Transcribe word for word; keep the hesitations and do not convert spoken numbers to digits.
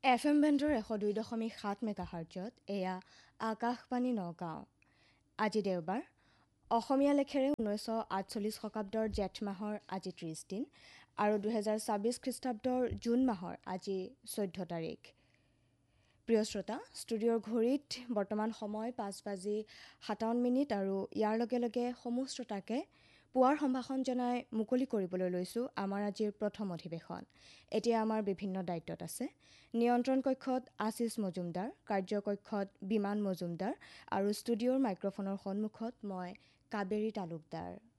F M বেণ্ডৰ এশ দুই দশমিক সাত মেগাহাৰ্জত এয়া আকাশবাণী নগাঁও। আজি দেওবাৰ, অসমীয়া লেখেৰে ঊনৈছশ আঠচল্লিছ শকাব্দৰ জেঠ মাহৰ আজি ত্ৰিছ দিন আৰু দুহেজাৰ ছাব্বিছ খ্ৰীষ্টাব্দৰ জুন মাহৰ আজি চৈধ্য তাৰিখ। প্ৰিয় শ্ৰোতা, ষ্টুডিঅ'ৰ ঘড়ীত বৰ্তমান সময় পাঁচ বাজি সাতাৱন্ন মিনিট আৰু ইয়াৰ লগে লগে সমূহ শ্ৰোতাকে পুৱাৰ সম্ভাষণ জনাই মুকলি কৰিবলৈ লৈছোঁ আমাৰ আজিৰ প্ৰথম অধিৱেশন। এতিয়া আমাৰ বিভিন্ন দায়িত্বত আছে। নিয়ন্ত্ৰণ কক্ষত আশিষ মজুমদাৰ, কাৰ্যকক্ষত বিমান মজুমদাৰ আৰু ষ্টুডিঅ'ৰ মাইক্ৰফোনৰ সন্মুখত মই কাবেৰী তালুকদাৰ।